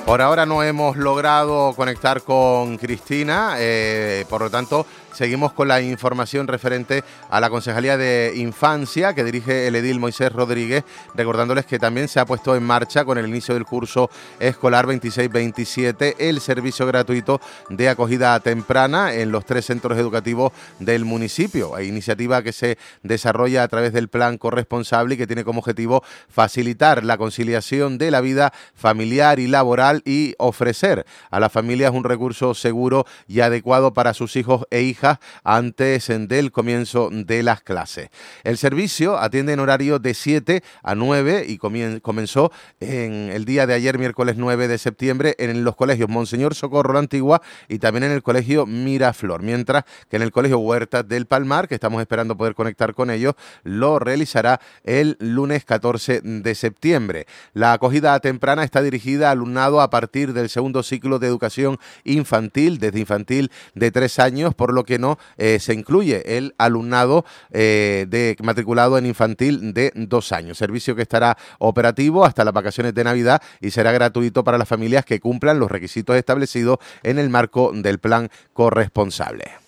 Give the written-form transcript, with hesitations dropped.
Por ahora no hemos logrado conectar con Cristina, por lo tanto seguimos con la información referente a la Concejalía de Infancia que dirige el edil Moisés Rodríguez, recordándoles que también se ha puesto en marcha con el inicio del curso escolar 26-27 el servicio gratuito de acogida temprana en los 3 centros educativos del municipio, iniciativa que se desarrolla a través del plan corresponsable y que tiene como objetivo facilitar la conciliación de la vida familiar y laboral y ofrecer a las familias un recurso seguro y adecuado para sus hijos e hijas antes del comienzo de las clases. El servicio atiende en horario de 7 a 9 y comenzó en el día de ayer, miércoles 9 de septiembre, en los colegios Monseñor Socorro La Antigua y también en el colegio Miraflor, mientras que en el colegio Huertas del Palmar, que estamos esperando poder conectar con ellos, lo realizará el lunes 14 de septiembre. La acogida temprana está dirigida al alumnado a partir del segundo ciclo de educación infantil, desde infantil de 3 años, por lo que no se incluye el alumnado matriculado en infantil de 2 años. Servicio que estará operativo hasta las vacaciones de Navidad y será gratuito para las familias que cumplan los requisitos establecidos en el marco del plan corresponsable.